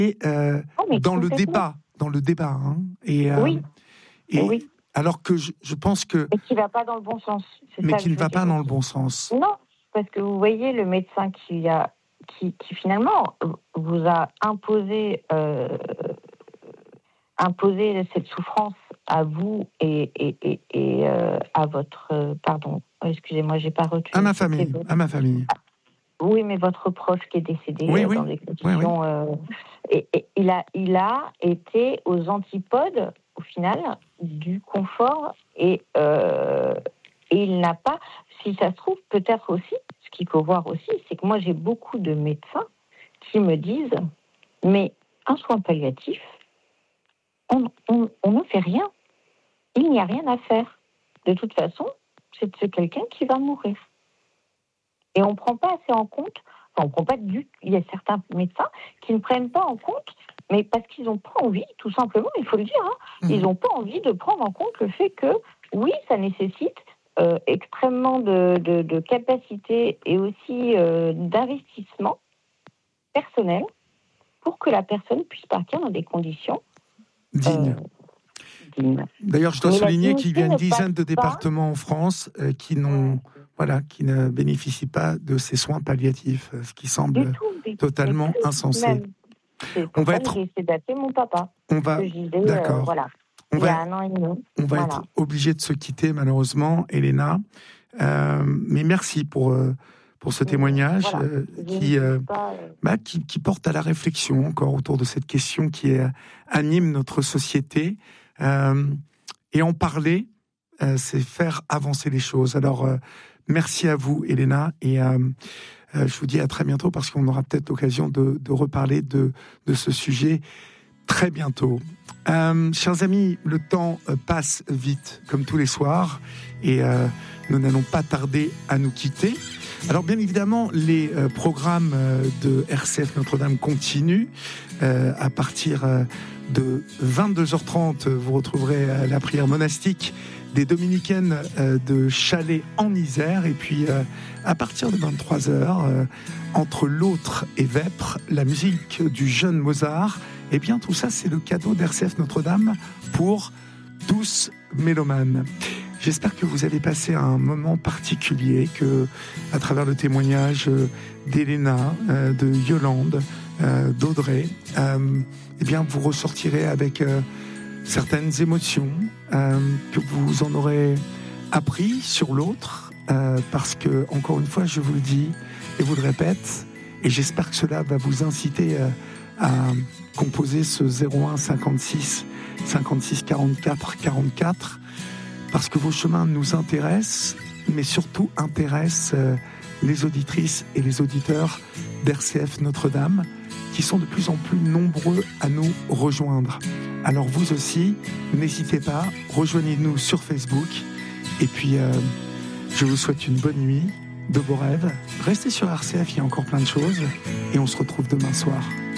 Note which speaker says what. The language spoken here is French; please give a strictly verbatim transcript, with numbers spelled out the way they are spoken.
Speaker 1: et euh,
Speaker 2: oh,
Speaker 1: dans le débat, dans le débat, hein, et, euh,
Speaker 2: oui.
Speaker 1: et
Speaker 2: oui.
Speaker 1: alors que je, je pense que,
Speaker 2: mais qui va pas dans le bon sens. C'est
Speaker 1: mais
Speaker 2: ça
Speaker 1: qui ne va pas dans le bon sens.
Speaker 2: Non, parce que vous voyez le médecin qui a, qui, qui finalement vous a imposé, euh, imposé cette souffrance à vous et, et, et, et euh, à votre, euh, pardon, excusez-moi, j'ai pas retenu.
Speaker 1: À ma famille, votre... à ma famille.
Speaker 2: Ah, oui, mais votre proche qui est décédé
Speaker 1: oui,
Speaker 2: euh,
Speaker 1: oui.
Speaker 2: dans des conditions,
Speaker 1: oui, oui.
Speaker 2: Euh, et, et il a, il a été aux antipodes au final du confort et euh, et il n'a pas, si ça se trouve, peut-être aussi, ce qu'il faut voir aussi, c'est que moi j'ai beaucoup de médecins qui me disent, mais un soin palliatif, on, on, on ne fait rien, il n'y a rien à faire. De toute façon, c'est, c'est quelqu'un qui va mourir. Et on ne prend pas assez en compte, enfin on prend pas du, il y a certains médecins qui ne prennent pas en compte, mais parce qu'ils n'ont pas envie, tout simplement, il faut le dire, hein, mmh. ils n'ont pas envie de prendre en compte le fait que, oui, ça nécessite euh, extrêmement de, de, de capacité et aussi euh, d'investissement personnel pour que la personne puisse partir dans des conditions
Speaker 1: dignes.
Speaker 2: Euh, dignes.
Speaker 1: D'ailleurs, je dois mais souligner qu'il y a une dizaine de départements pas. en France euh, qui n'ont... Ouais. Voilà, qui ne bénéficient pas de ces soins palliatifs, ce qui semble
Speaker 2: du tout, du,
Speaker 1: totalement
Speaker 2: du tout,
Speaker 1: insensé.
Speaker 2: Même. C'est pour on va ça être. J'ai essayé d'appeler mon papa.
Speaker 1: On va.
Speaker 2: Disais,
Speaker 1: D'accord.
Speaker 2: Euh, voilà.
Speaker 1: On
Speaker 2: il
Speaker 1: va.
Speaker 2: y a un an et demi.
Speaker 1: On va
Speaker 2: voilà.
Speaker 1: être obligé de se quitter malheureusement, Elena. Euh, mais merci pour euh, pour ce témoignage
Speaker 2: voilà.
Speaker 1: euh, qui, euh, pas, euh... bah, qui qui porte à la réflexion encore autour de cette question qui est, anime notre société. Euh, et en parler, euh, c'est faire avancer les choses. Alors. Euh, Merci à vous, Elena, et euh, euh, je vous dis à très bientôt parce qu'on aura peut-être l'occasion de, de reparler de, de ce sujet très bientôt. Euh, chers amis, le temps passe vite, comme tous les soirs, et euh, nous n'allons pas tarder à nous quitter. Alors, bien évidemment, les euh, programmes de R C F Notre-Dame continuent. Euh, à partir de vingt-deux heures trente, vous retrouverez la prière monastique des Dominicaines euh, de Chalais en Isère, et puis euh, à partir de vingt-trois heures, euh, entre l'autre et Vêpres, la musique du jeune Mozart. Et bien tout ça, c'est le cadeau d'R C F Notre-Dame pour tous mélomanes. J'espère que vous avez passé un moment particulier, que à travers le témoignage d'Elena, euh, de Yolande, euh, d'Audrey, euh, eh bien vous ressortirez avec euh, certaines émotions, euh, que vous en aurez appris sur l'autre, euh, parce que, encore une fois, je vous le dis et vous le répète, et j'espère que cela va vous inciter euh, à composer ce zéro un cinquante-six cinquante-six quarante-quatre quarante-quatre, parce que vos chemins nous intéressent, mais surtout intéressent euh, les auditrices et les auditeurs d'R C F Notre-Dame, qui sont de plus en plus nombreux à nous rejoindre. Alors vous aussi, n'hésitez pas, rejoignez-nous sur Facebook. Et puis, euh, je vous souhaite une bonne nuit, de beaux rêves. Restez sur R C F, il y a encore plein de choses. Et on se retrouve demain soir.